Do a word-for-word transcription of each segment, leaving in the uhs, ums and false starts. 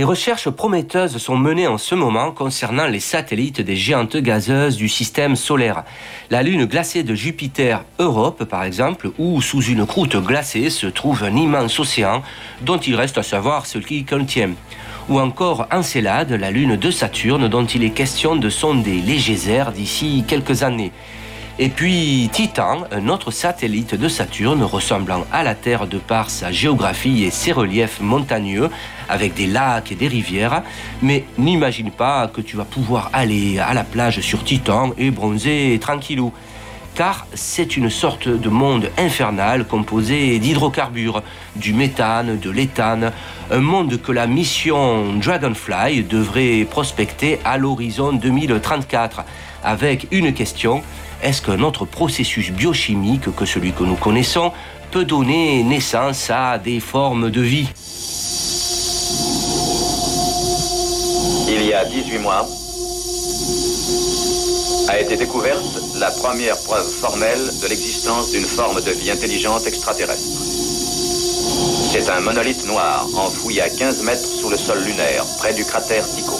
recherches prometteuses sont menées en ce moment concernant les satellites des géantes gazeuses du système solaire. La lune glacée de Jupiter, Europe par exemple, où sous une croûte glacée se trouve un immense océan dont il reste à savoir ce qu'il contient. Ou encore Encélade, la lune de Saturne dont il est question de sonder les geysers d'ici quelques années. Et puis Titan, un autre satellite de Saturne ressemblant à la Terre de par sa géographie et ses reliefs montagneux, avec des lacs et des rivières. Mais n'imagine pas que tu vas pouvoir aller à la plage sur Titan et bronzer tranquillou. Car c'est une sorte de monde infernal composé d'hydrocarbures, du méthane, de l'éthane, un monde que la mission Dragonfly devrait prospecter à l'horizon deux mille trente-quatre, avec une question: est-ce qu'un autre processus biochimique que celui que nous connaissons peut donner naissance à des formes de vie? Il y a dix-huit mois, a été découverte la première preuve formelle de l'existence d'une forme de vie intelligente extraterrestre. C'est un monolithe noir enfoui à quinze mètres sous le sol lunaire, près du cratère Tycho.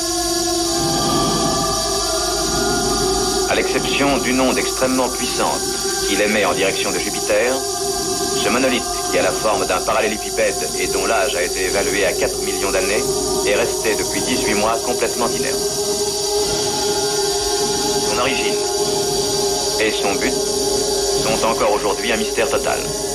À l'exception d'une onde extrêmement puissante qu'il émet en direction de Jupiter, ce monolithe, qui a la forme d'un parallélépipède et dont l'âge a été évalué à quatre millions d'années, est resté depuis dix-huit mois complètement inerte. Son origine et son but sont encore aujourd'hui un mystère total.